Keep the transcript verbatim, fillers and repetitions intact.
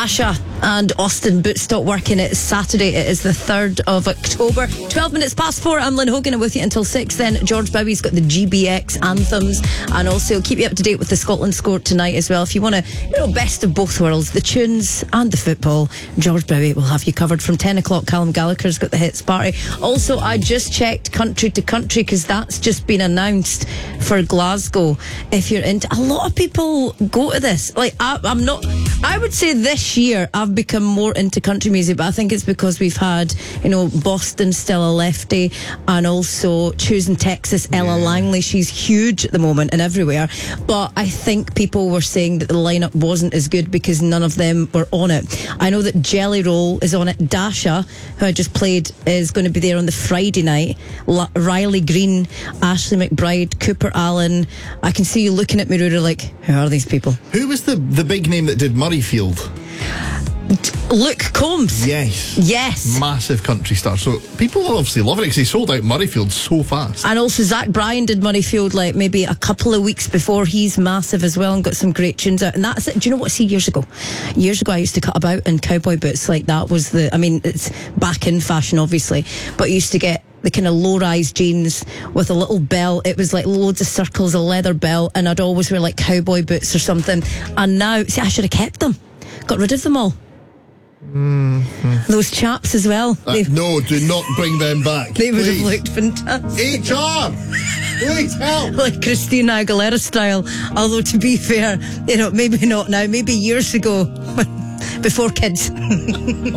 Dasha and Austin Boots stop working. It's Saturday. It is the third of October. twelve minutes past four. I'm Lynn Hogan. I'm with you until six. Then George Bowie's got the G B X anthems, and also keep you up to date with the Scotland score tonight as well. If you want to, you know, best of both worlds, the tunes and the football, George Bowie will have you covered from ten o'clock. Callum Gallagher's got the hits party. Also, I just checked country to country because that's just been announced for Glasgow. If you're into, a lot of people go to this. Like I, I'm not. I would say this year I've become more into country music, but I think it's because we've had, you know, Boston Still a Lefty, and also Choosing Texas, Ella yeah. Langley. She's huge at the moment and everywhere. But I think people were saying that the lineup wasn't as good because none of them were on it. I know that Jelly Roll is on it. Dasha, who I just played, is going to be there on the Friday night. L- Riley Green, Ashley McBride, Cooper Allen. I can see you looking at me, Rudy, like, who are these people? Who was the, the big name that did Murrayfield? Luke Combs. Yes. Yes. Massive country star. So people are obviously loving it because he sold out Murrayfield so fast. And also Zach Bryan did Murrayfield like maybe a couple of weeks before. He's massive as well and got some great tunes out. And that's it. Do you know what? See, years ago, years ago I used to cut about in cowboy boots. Like that was the, I mean, it's back in fashion obviously, but you used to get the kind of low-rise jeans with a little belt. It was like loads of circles, a leather belt, and I'd always wear like cowboy boots or something. And now, see, I should have kept them. Got rid of them all. Mm-hmm. Those chaps as well. Uh, no, do not bring them back. They would please. have looked fantastic. H R! Please help! Like Christina Aguilera style. Although to be fair, you know, maybe not now, maybe years ago, before kids.